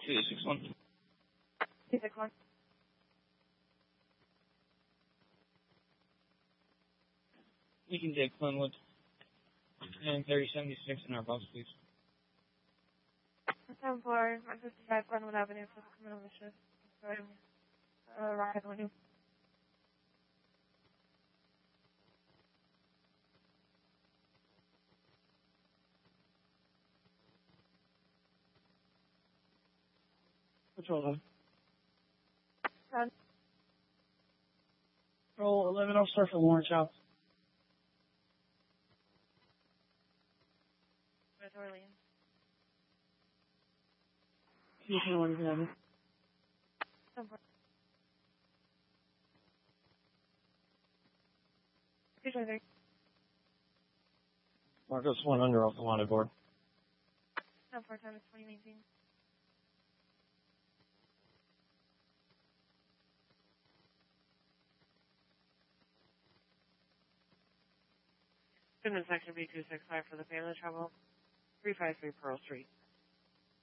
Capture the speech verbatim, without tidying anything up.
two six one. two six one. You can take Glenwood. And thirty seventy-six in our box, please. seven four, one fifty-five Glenwood Avenue, for the criminal mission. Going, uh, Rocket Avenue. Patrol eleven. Run. Patrol eleven, I'll start for Lawrence House. With Orleans. You can order that. seven four. two twenty-three. Marcos one under off the wanted board. seven four times twenty nineteen. Student section B two six five for the family travel. three five three Pearl Street.